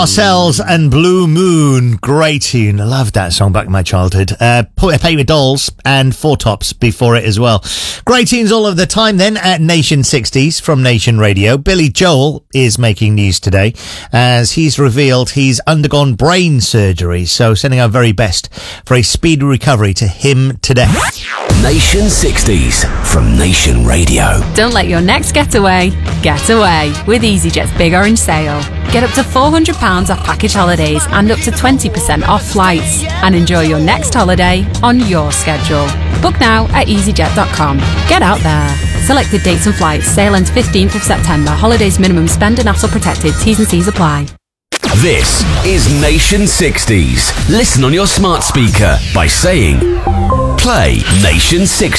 Ourselves and Blue Moon, great tune. I loved that song back in my childhood. Paper Dolls and Four Tops before it as well. Great tunes all of the time then at Nation 60s from Nation Radio. Billy Joel is making news today as he's revealed he's undergone brain surgery. So sending our very best for a speedy recovery to him today. Nation 60s from Nation Radio. Don't let your next getaway get away with EasyJet's Big Orange Sale. Get up to £400 off package holidays and up to 20% off flights. And enjoy your next holiday on your schedule. Book now at easyjet.com. Get out there. Selected dates and flights. Sale ends 15th of September. Holidays minimum spend and hassle protected. T's and C's apply. This is Nation 60s. Listen on your smart speaker by saying, play Nation 60s.